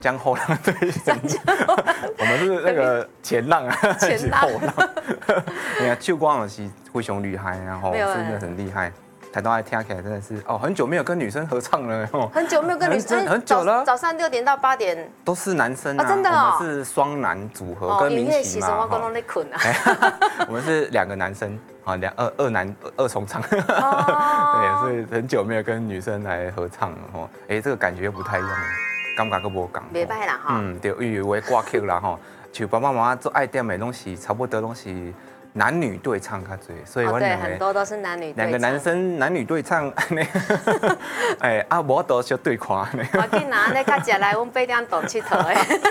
江后浪对，我们是那个前浪啊， 前浪后浪。你看秋光老师非常厉害，然后真的很厉害。台东爱听起来真的是哦，很久没有跟女生合唱了哦， 很久没有跟女生很久了， 早上6点到8点都是男生啊， 真的哦， 我们是双男组合跟明琪嘛， 我刚在困啊， 我们是2个男生啊，二男2重唱，对，所以很久没有跟女生来合唱了哦，这个感觉又不太一样，感觉都无同， 袂歹啦哈， 对，因为歌曲啦吼，像爸爸妈妈做爱点的东西，差不多都是。男女对唱较多，所以我对很多都是男女对唱。 2个男生男女对唱，无多小对看呢。 我紧拿那较食来，阮8点档佚佗诶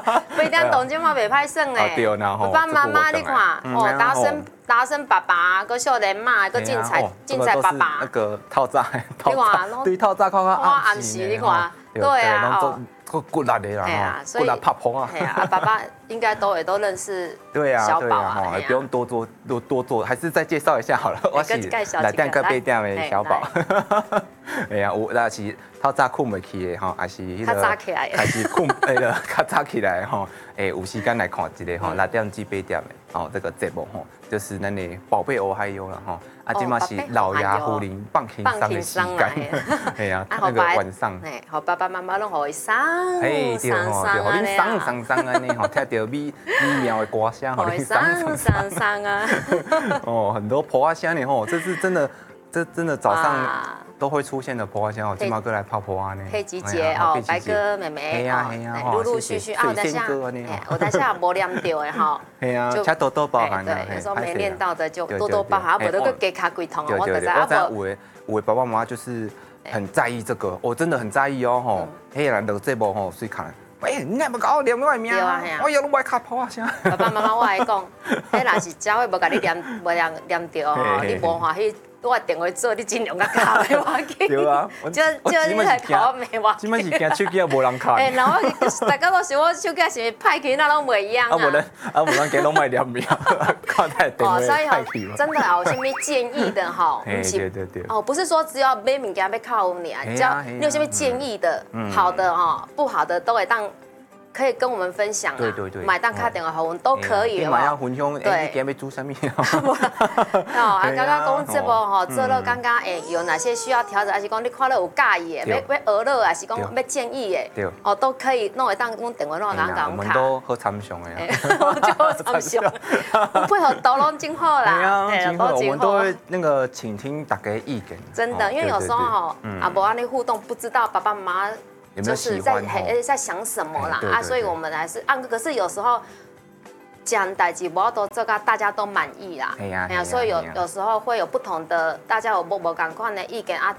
，8点档即马袂歹算诶。 对啦吼。 爸爸妈妈你看，达生爸爸，个少年妈，个精彩爸爸。 那个透早，对透早看暗时你看，对啊哦。 骨力的啦， 所以骨力拍婆啊。 爸爸应该都认识小宝啊， 不用多做，还是再介绍一下好了。我是来店个8点的小宝。哎呀，有那是透早困袂去的吼，还是迄个开始困较早起来吼，有时间来看一个吼6点至8点的哦这个节目吼，就是咱的宝贝俄亥俄啦吼，即嘛是老爷夫人放轻松的时间，哎呀，那个晚上， 好爸爸妈妈拢互伊送， 对吼，就互恁送安尼吼，听到美妙的歌声，互恁送啊， 哦，很多婆声呢吼，这是真的，这真的早上。都会出现的婆声哦，金毛哥来泡婆啊呢， 佩吉姐哦，白哥妹妹哦，陆续啊，我等下无念到的哈， 系啊，请多多包涵对，有时候没练到的就多多包涵，不然给卡几通哦，我等下有的爸爸妈妈就是很在意这个，我真的很在意哦吼，嘿人到这部吼，所以看。你还不搞念我的名？我有拢爱卡破啊声。 爸爸妈妈，我来讲，迄若是教会无甲你念到吼，你无欢喜。我电话做，你尽量甲敲的我记。 对啊， 就你来敲没我。 即摆是惊手机也无人敲。 然后大家都想我手机是歹去，那拢袂一样啊。 无人家拢卖念名，看太电话歹去。 真的有啥物建议的吼？ 对。 哦，不是说只要买物件要靠你啊，只要你有啥物建议的，好的哈，不好的都会当。可以跟我们分享啊， 对， 买单卡电话我们都可以哦。买要分享，你今天要煮什么？ 哦，刚刚讲这部吼，做了刚刚有哪些需要调整，还是讲你看了有介意的，要学了，还是讲要建议的，哦都可以，弄会当用电话弄人讲卡。 我们都好参详的呀， 我就好参详，配合都拢真好啦， 我们都会那个倾听大家意见。 真的，因为有时候吼，啊无安尼互动，不知道爸爸妈妈。就是在想什么啦啊，所以我们还是可是有时候讲代志，我都做到大家都满意啦。哎呀，所以有时候会有不同的，大家有无同款的意见啊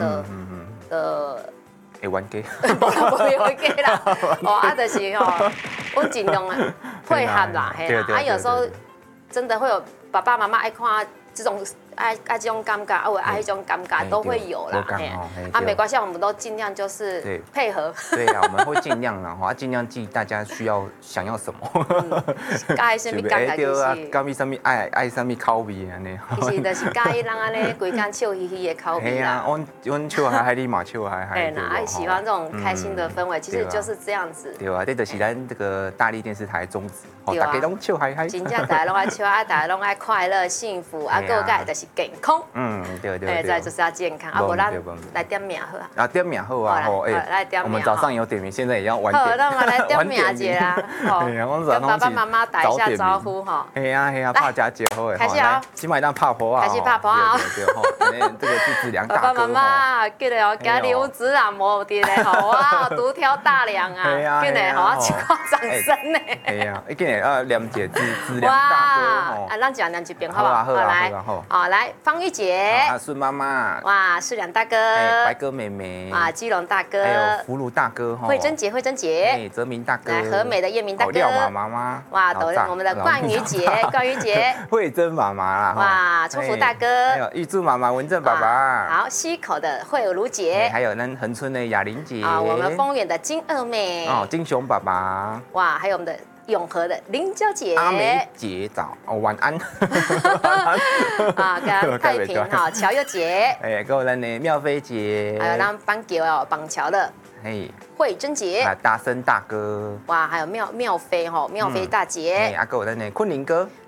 会冤家， 不冤家啦。哦，就是吼，我尽量配合啦，嘿啦。啊，有时候真的会有爸爸妈妈爱看这种。爱这种尴尬，爱这种尴尬都会有啦。没关系，我们都尽量就是配合。 对啊，我们会尽量啦，尽量记大家想要什么。 介什么尴尬就是。 介意什么爱什么口味安尼。 其实就是介意人安尼规天笑嘻嘻的口味啦。 阮笑嗨嗨，你嘛笑嗨嗨。 对啦，爱喜欢这种开心的氛围，其实就是这样子。 对啊，这就是咱这个大力电视台宗旨，大家拢笑嗨嗨。 真正大家拢爱笑，大家拢爱快乐幸福，个个就是。健康， 对， 再就是要健康，不然来点名好啊。 点名好啊， 来点名。 我们早上有点名，现在也要晚点。 好，那我们来点名节啦。跟爸爸妈妈打一下招呼哈。 嘿呀，拍佳节好诶。 开始哦。 起码当拍婆啊。 开始拍婆啊。 对，这个是质量大哥。 爸爸妈妈，记得哦，今日有质量无的嘞，好啊，独挑大梁啊，记得好啊，请夸掌声呢。 哎呀，今日念解质量大哥。 哇，咱讲两句变好不好？好来，好来。方玉姐， 孙妈妈， 哇，世良大哥， 白哥妹妹， 哇，基隆大哥， 还有福禄大哥， 慧珍姐， 泽明大哥， 和美的叶明大哥， 廖妈妈， 哇，我们的冠宇姐， 慧珍妈妈啦， 哇，出福大哥， 还有玉珠妈妈，文正爸爸， 好，溪口的慧如姐， 还有咱恒春的雅玲姐， 啊，我们丰原的金二妹， 哦，金雄爸爸， 哇，还有我们的。永和的林娇姐， 阿梅姐早晚安， 啊，跟太平哈乔佑姐， 还有咱的妙菲姐， 还有咱板桥的嘿， 慧珍姐， 大森大哥， 哇，还有妙飞哈，妙飞大姐， 阿哥我在那，昆凌哥，